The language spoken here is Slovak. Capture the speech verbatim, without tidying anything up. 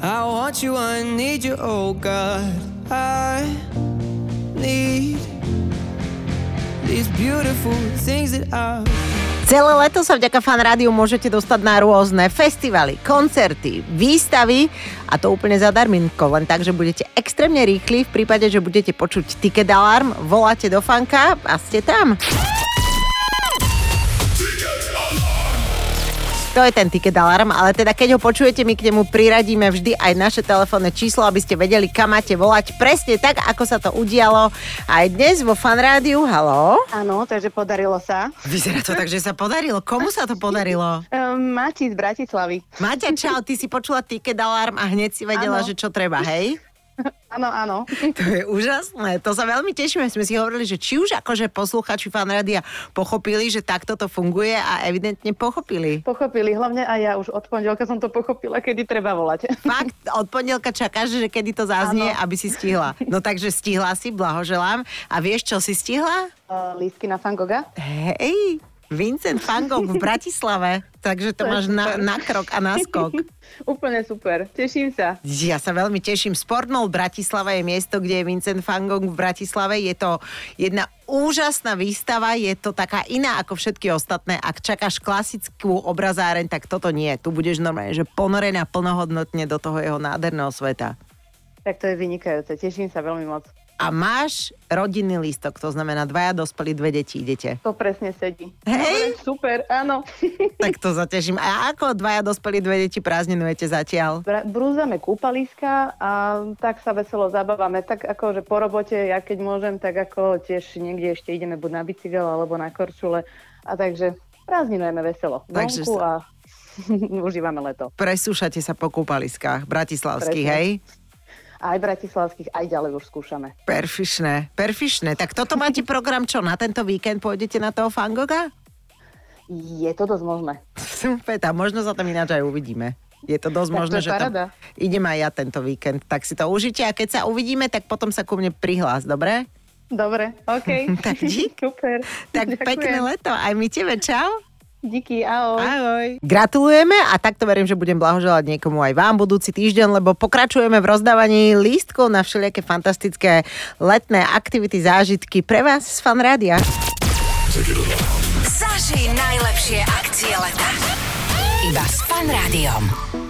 I want you, I need you, oh God. I need these beautiful things that I... Celé leto sa vďaka Fan Rádiu môžete dostať na rôzne festivaly, koncerty, výstavy a to úplne zadarminko, len tak, že budete extrémne rýchli. V prípade, že budete počuť ticket alarm, voláte do Fanka a ste tam. To je ten ticket alarm, ale teda keď ho počujete, my k nemu priradíme vždy aj naše telefónne číslo, aby ste vedeli, kam máte volať presne tak, ako sa to udialo aj dnes vo Fan Rádiu. Haló? Áno, takže podarilo sa. Vyzerá to tak, že sa podarilo. Komu sa to podarilo? Um, Mati z Bratislavy. Maťa, čau, ty si počula ticket alarm a hneď si vedela, ano. Že čo treba, hej? Áno, áno. To je úžasné, to sa veľmi tešíme. Sme si hovorili, že či už akože posluchači Fan Rádia pochopili, že takto to funguje a evidentne pochopili. Pochopili, hlavne aj ja už od pondelka som to pochopila, kedy treba volať. Fakt, od pondelka čakáš, že kedy to zaznie, ano. Aby si stihla. No takže stihla si, blahoželám. A vieš, čo si stihla? Uh, lístky na Van Gogha. Hej, Vincent van Gogh v Bratislave. Takže to, to máš na, na krok a na skok. Úplne super, teším sa. Ja sa veľmi teším. Sportmall Bratislava je miesto, kde je Vincent van Gogh v Bratislave. Je to jedna úžasná výstava, je to taká iná ako všetky ostatné. Ak čakáš klasickú obrazáreň, tak toto nie. Tu budeš normálne, že ponorená plnohodnotne do toho jeho nádherného sveta. Tak to je vynikajúce, teším sa veľmi moc. A máš rodinný lístok, to znamená dvaja dospelí, dve deti idete. To presne sedí. Hej? Dobre, super, áno. Tak to zateším. A ako dvaja dospelí, dve deti prázdninujete zatiaľ? Brúzame kúpaliska a tak sa veselo zabávame. Tak ako, že po robote, ja keď môžem, tak ako tiež niekde ešte ideme buď na bicykel alebo na korčule. A takže prázdninujeme veselo. Takže vonku sa... a užívame leto. Presúšate sa po kúpaliskách bratislavských, presne. Hej? Aj bratislavských, aj ďalej už skúšame. Perfišné, perfišné. Tak toto máte program čo? Na tento víkend pôjdete na toho Van Gogha? Je to dosť možné. Super, a možno sa tam ináč aj uvidíme. Je to dosť tak možné, to je že tam idem aj ja tento víkend. Tak si to užite a keď sa uvidíme, tak potom sa ku mne prihlás, dobre? Dobre, okej. Okay. Tak dík. Super. Tak ďakujem. Pekné leto. Aj my tebe, čau. Díky, ahoj. Ahoj. Gratulujeme a takto verím, že budem blahoželať niekomu aj vám budúci týždeň, lebo pokračujeme v rozdávaní lístkov na všelijaké fantastické letné aktivity, zážitky pre vás z Fan Rádia. Zažij najlepšie akcie leta. Iba s Fan Rádiom.